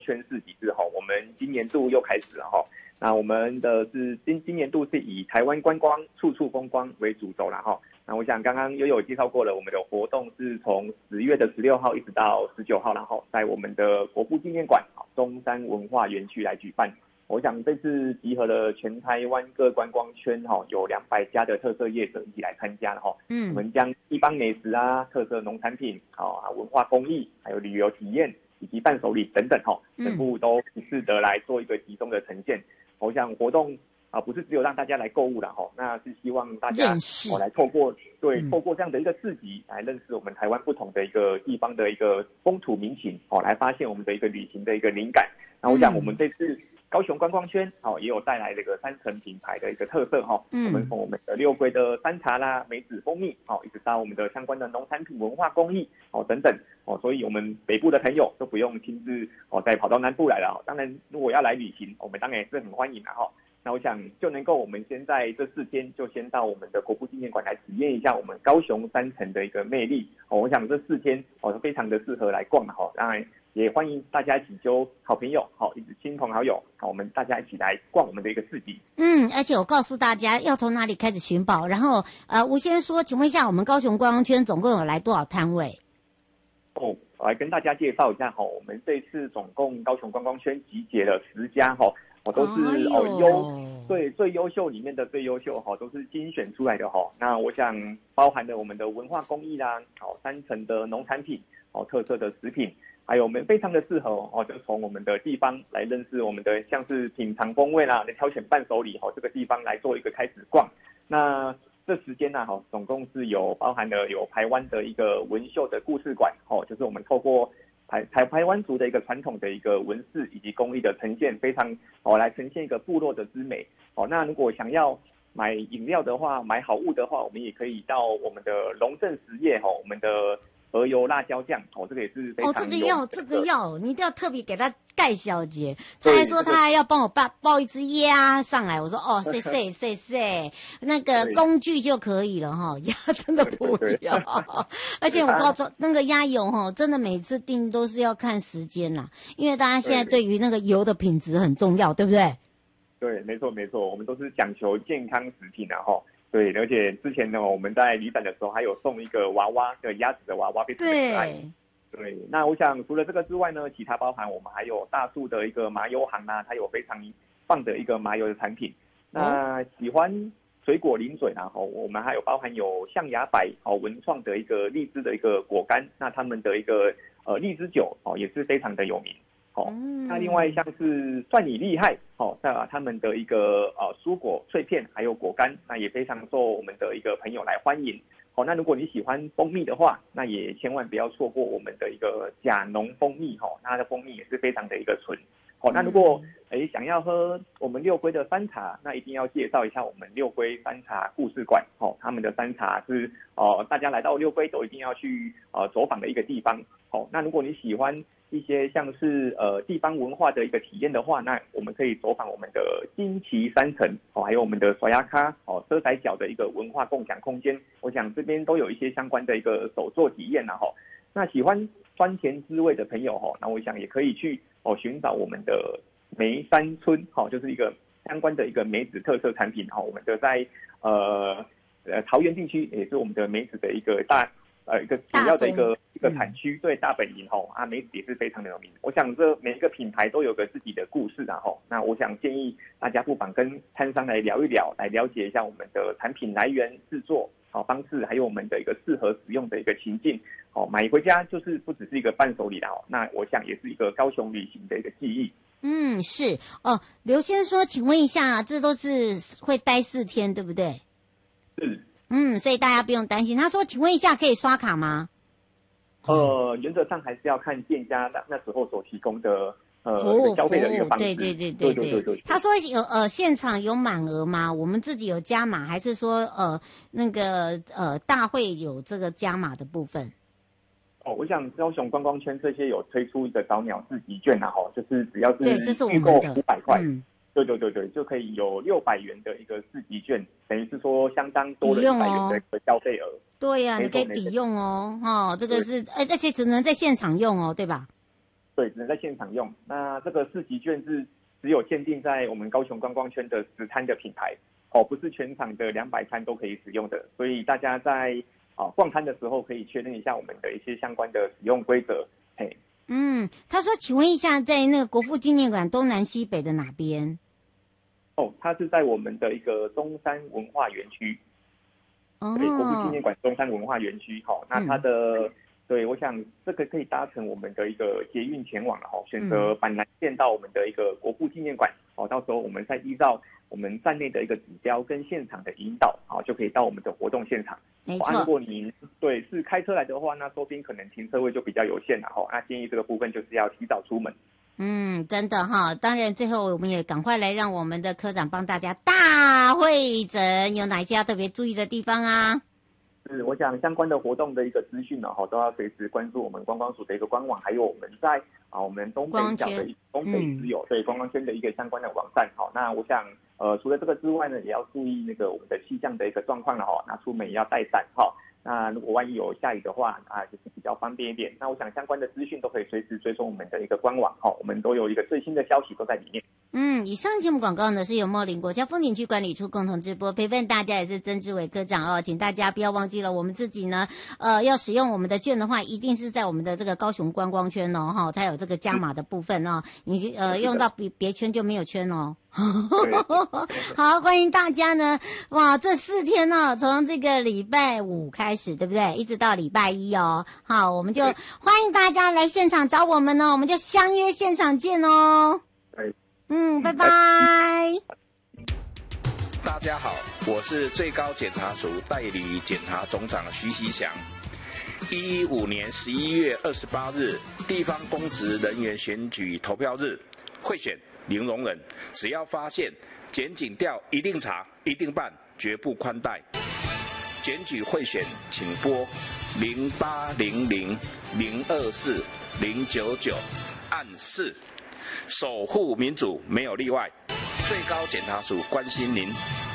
圈市集之后，我们今年度又开始了哈。那我们的是今年度是以台湾观光处处风光为主轴啦哈。那我想刚刚也有介绍过了，我们的活动是从10月16号一直到19号，然后在我们的国父纪念馆中山文化园区来举办。我想这次集合了全台湾各观光圈有200家的特色业者一起来参加了哈。我们将地方美食啊、特色农产品文化工艺，还有旅游体验以及伴手礼等等全部都一次的来做一个集中的呈现。我想活动不是只有让大家来购物啦那是希望大家来透过这样的一个市集来认识我们台湾不同的一个地方的一个风土民情来发现我们的一个旅行的一个灵感。那我想我们这次高雄观光圈也有带来这个3层品牌的一个特色我们从我们的六龟的山茶啦、梅子、蜂蜜一直到我们的相关的农产品文化工艺等等所以我们北部的朋友都不用亲自再跑到南部来了当然如果要来旅行我们当然也是很欢迎的那我想就能够我们先在这4天就先到我们的国父纪念馆来体验一下我们高雄3层的一个魅力我想这4天非常的适合来逛当然也欢迎大家一起揪好朋友一起亲朋好友我们大家一起来逛我们的一个市集。 而且我告诉大家要从哪里开始寻宝，然后吴先生说请问一下我们高雄观光圈总共有来多少摊位？ 我来跟大家介绍一下我们这次总共高雄观光圈集结了10家都是最优秀里面的最优秀都是精选出来的那我想包含了我们的文化工艺啦3层的农产品特色的食品，还有我们非常的适合就从我们的地方来认识我们的像是品尝风味啦，来挑选伴手礼这个地方来做一个开始逛。那这时间总共是包含了有台湾的一个文秀的故事馆就是我们透过台湾族的一个传统的一个文饰以及工艺的呈现，非常来呈现一个部落的之美那如果想要买饮料的话，买好物的话，我们也可以到我们的龙正实业我们的鹅油辣椒酱这个也是非常这个要你一定要特别给他盖小姐，他还说他还要帮我抱一只鸭上来，我说谢谢，那个工具就可以了鸭真的不要而且我告诉那个鸭油真的每次订都是要看时间啦，因为大家现在对于那个油的品质很重要，对不对？ 对，没错，我们都是讲求健康食品对，而且之前呢，我们在旅展的时候还有送一个娃娃的鸭子的娃娃，非常可爱。对，那我想除了这个之外呢，其他包含我们还有大树的一个麻油行它有非常棒的一个麻油的产品。那喜欢水果零嘴我们还有包含有象牙柏文创的一个荔枝的一个果干，那他们的一个荔枝酒也是非常的有名。那另外像是算你厉害他们的一个蔬果脆片还有果干，那也非常受我们的一个朋友来欢迎。那如果你喜欢蜂蜜的话，那也千万不要错过我们的一个甲农蜂蜜那它的蜂蜜也是非常的一个纯。那如果想要喝我们六龟的山茶，那一定要介绍一下我们六龟山茶故事馆他们的山茶是大家来到六龟都一定要去走访的一个地方。那如果你喜欢一些像是地方文化的一个体验的话，那我们可以走访我们的金旗山城还有我们的甩牙咖车仔脚的一个文化共享空间，我想这边都有一些相关的一个手作体验那喜欢酸甜滋味的朋友那我想也可以去寻找我们的梅山村就是一个相关的一个梅子特色产品我们的在桃园地区也是我们的梅子的一个一个主要的一个产区，对，大本营梅子也是非常的有名。我想这每一个品牌都有个自己的故事那我想建议大家不妨跟摊商来聊一聊，来了解一下我们的产品来源、制作方式，还有我们的一个适合使用的一个情境买回家就是不只是一个伴手礼啦那我想也是一个高雄旅行的一个记忆。 是刘先生说请问一下这都是会待4天对不对？ 是所以大家不用担心。他说请问一下可以刷卡吗？ 原则上还是要看店家那时候所提供的消费的一个方式。对。 他说有现场有满额吗？我们自己有加码，还是说那个大会有这个加码的部分？ 我想高雄观光圈这些有推出一个早鸟4级券就是只要是预购500块。对，就可以有600元的一个4级券，等于是说相当多的100元的一个消费额。 对呀，你可以抵用这个是而且只能在现场用对吧？ 对，只能在现场用。那这个市集券是只有限定在我们高雄观光圈的10摊的品牌，不是全场的200摊都可以使用的。所以大家在逛摊的时候可以确认一下我们的一些相关的使用规则。 他说，请问一下，在那个国父纪念馆东南西北的哪边？ 它是在我们的一个中山文化园区。对，国父纪念馆中山文化园区。那它的对，我想这个可以搭乘我们的一个捷运前往了选择板南线到我们的一个国父纪念馆。到时候我们再依照我们站内的一个指标跟现场的引导，就可以到我们的活动现场。 没错。 如果你是开车来的话，那周边可能停车位就比较有限了那建议这个部分就是要提早出门。 真的当然最后我们也赶快来让我们的科长帮大家大会诊，有哪些要特别注意的地方啊？ 是，我想相关的活动的一个资讯都要随时关注我们观光署的一个官网，还有我们在我们东北角的东北只有对观光圈的一个相关的网站。那我想除了这个之外呢，也要注意那个我们的气象的一个状况了那出门也要带伞那如果万一有下雨的话就是比较方便一点。那我想相关的资讯都可以随时追踪我们的一个官网我们都有一个最新的消息都在里面。 以上节目广告呢是由茂林国家风景区管理处共同直播，陪伴大家也是曾志伟科长请大家不要忘记了，我们自己呢要使用我们的券的话，一定是在我们的这个高雄观光圈才有这个加码的部分你用到别圈就没有圈好，欢迎大家呢，这4天从这个礼拜5开始，对不对？一直到礼拜1好，我们就欢迎大家来现场找我们我们就相约现场见拜拜。 大家好，我是最高检察署代理检察总长徐锡祥。115年11月28日，地方公职人员选举投票日，贿选零容忍，只要发现检警调一定查一定办，绝不宽待。检举贿选请拨0800-024-099按4，守护民主没有例外。最高检察署关心您。